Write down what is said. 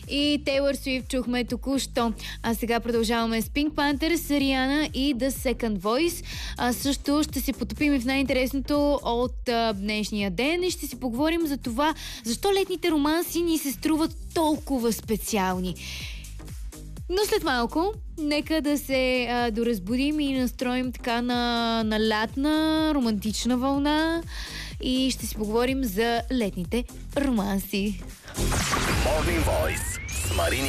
и Тейлър Суифт чухме току-що. А сега продължаваме с Pink Panthers, Rihanna и The Second Voice. Също ще се потопим и в най-интересното от днешния ден и ще си поговорим за това, защо летните романси ни се струват толкова специални. Но след малко, нека да се доразбудим и настроим така на лятна, романтична вълна и ще си поговорим за летните романси. Morning Voice с Марин